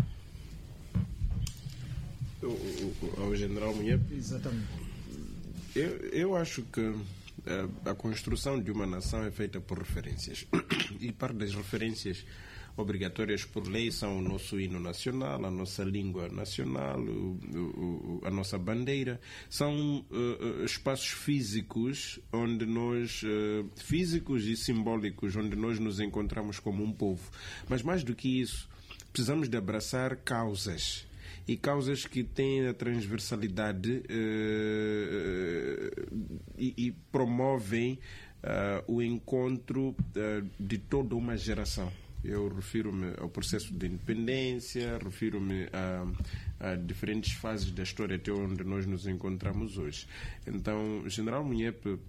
Ao general Munhep? Exatamente. Eu, eu acho que a construção de uma nação é feita por referências. E parte das referências obrigatórias por lei são o nosso hino nacional, a nossa língua nacional, o, o, a nossa bandeira. São uh, espaços físicos onde nós, uh, físicos e simbólicos, onde nós nos encontramos como um povo. Mas mais do que isso, precisamos de abraçar causas. E causas que têm a transversalidade uh, e, e promovem uh, o encontro uh, de toda uma geração. Eu refiro-me ao processo de independência, refiro-me a, a diferentes fases da história até onde nós nos encontramos hoje. Então, o general Munhep,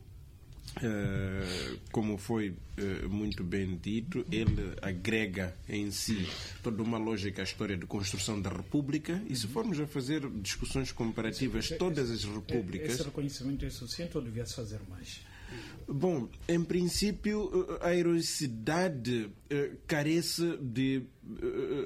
Uh, como foi uh, muito bem dito, ele agrega em si toda uma lógica à história de construção da República e se formos a fazer discussões comparativas, todas as repúblicas... Esse reconhecimento é suficiente ou devia-se fazer mais? Bom, em princípio, a heroicidade uh, carece de uh,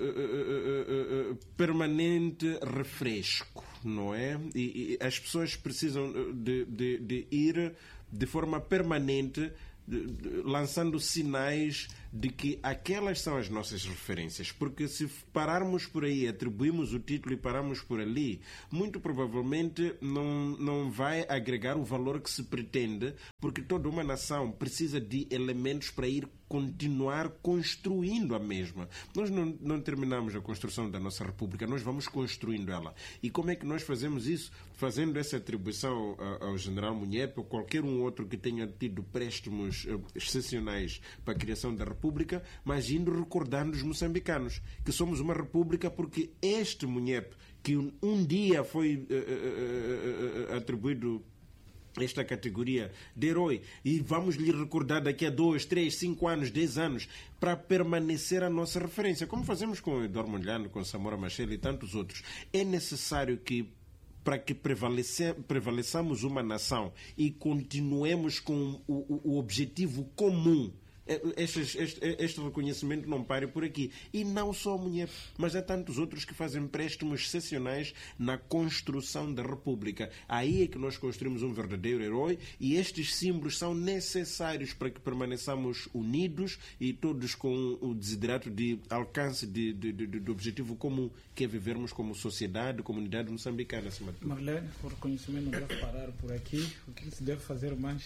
uh, uh, uh, permanente refresco, não é? E, e as pessoas precisam de, de, de ir de forma permanente de, de, lançando sinais de que aquelas são as nossas referências, porque se pararmos por aí, atribuímos o título e pararmos por ali, muito provavelmente não, não vai agregar o valor que se pretende, porque toda uma nação precisa de elementos para ir continuar construindo a mesma. Nós não, não terminamos a construção da nossa República, nós vamos construindo ela. E como é que nós fazemos isso? Fazendo essa atribuição ao general Munhep ou qualquer um outro que tenha tido préstimos excepcionais para a criação da República, mas indo recordando os moçambicanos que somos uma república porque este Munhep, que um, um dia foi uh, uh, uh, atribuído esta categoria de herói, e vamos lhe recordar daqui a dois, três, cinco anos, dez anos, para permanecer a nossa referência, como fazemos com o Eduardo Mondlane, com Samora Machel e tantos outros. É necessário que, para que prevalece, prevaleçamos uma nação e continuemos com o, o objetivo comum, Este, este, este reconhecimento não pare por aqui. E não só a Munhep, mas há tantos outros que fazem préstimos excepcionais na construção da República. Aí é que nós construímos um verdadeiro herói e estes símbolos são necessários para que permaneçamos unidos e todos com o desiderato de alcance de, de, de, de objetivo comum, que é vivermos como sociedade, comunidade moçambicana. Acima de tudo. Marlene, o reconhecimento não deve parar por aqui. O que se deve fazer mais?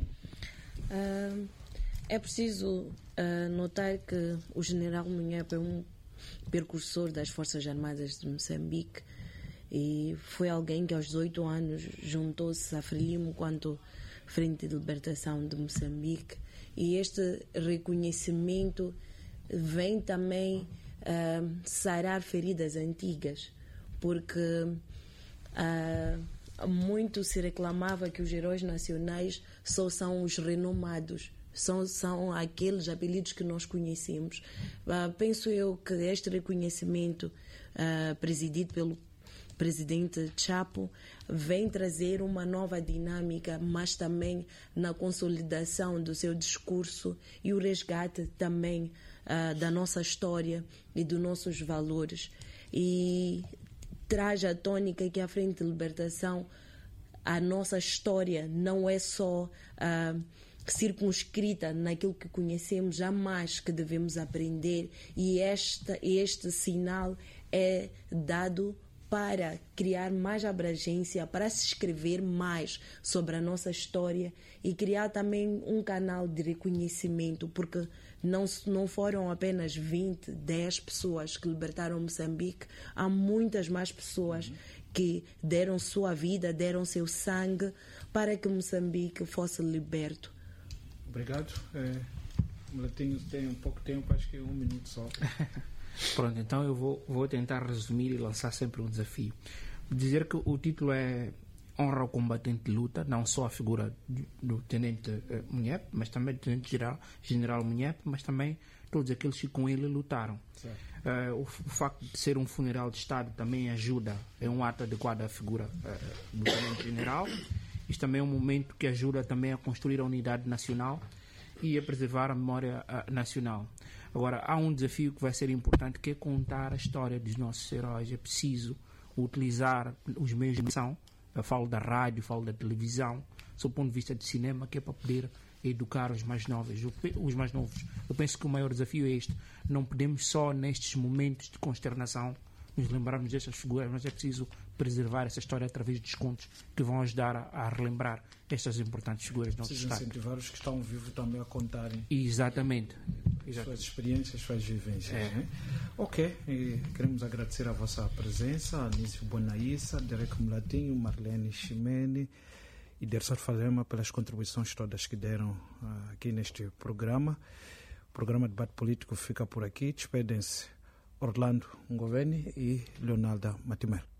Uh... É preciso uh, notar que o general Munhep é um precursor das Forças Armadas de Moçambique e foi alguém que aos dezoito anos juntou-se à Frelimo quanto Frente de Libertação de Moçambique, e este reconhecimento vem também uh, sarar feridas antigas, porque uh, muito se reclamava que os heróis nacionais só são os renomados. São, são aqueles apelidos que nós conhecemos. Uh, penso eu que este reconhecimento, uh, presidido pelo presidente Chapo vem trazer uma nova dinâmica, mas também na consolidação do seu discurso e o resgate também uh, da nossa história e dos nossos valores. E traz a tônica que a Frente de Libertação, a nossa história não é só uh, circunscrita naquilo que conhecemos, jamais que devemos aprender, e este, este sinal é dado para criar mais abrangência, para se escrever mais sobre a nossa história e criar também um canal de reconhecimento, porque não, não foram apenas vinte, dez pessoas que libertaram Moçambique, há muitas mais pessoas uhum. que deram sua vida, deram seu sangue para que Moçambique fosse liberto. Obrigado. É, tenho, tenho um pouco tempo, acho que um minuto só. Pronto, então eu vou, vou tentar resumir e lançar sempre um desafio. Dizer que o título é Honra ao Combatente de Luta, não só a figura do, do Tenente uh, Munhep, mas também do Tenente Geral, General Munhep, mas também todos aqueles que com ele lutaram. Uh, o, o facto de ser um funeral de Estado também ajuda, é um ato adequado à figura uh, do Tenente General. Isto também é um momento que ajuda também a construir a unidade nacional e a preservar a memória uh, nacional. Agora, há um desafio que vai ser importante, que é contar a história dos nossos heróis. É preciso utilizar os meios de comunicação, eu falo da rádio, falo da televisão, sob o ponto de vista de cinema, que é para poder educar os mais novos. Os mais novos. Eu penso que o maior desafio é este. Não podemos só, nestes momentos de consternação, nos lembrarmos destas figuras, mas é preciso preservar essa história através de contos que vão ajudar a, a relembrar estas importantes figuras do nosso Estado. Preciso incentivar os que estão vivos também a contarem. Exatamente. Exatamente. Suas experiências, suas vivências. É. Né? Ok, e queremos agradecer a vossa presença, Anísio Bonaissa, Derek Mulatinho, Marlene Ximene e Derson Falema pelas contribuições todas que deram uh, aqui neste programa. O programa Debate Político fica por aqui. Despedem-se Orlando Ngoveni e Leonardo Matimer.